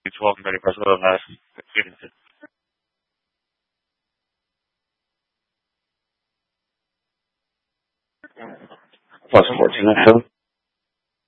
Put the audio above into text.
12 many parts of the last experiences. Plus 14 episode.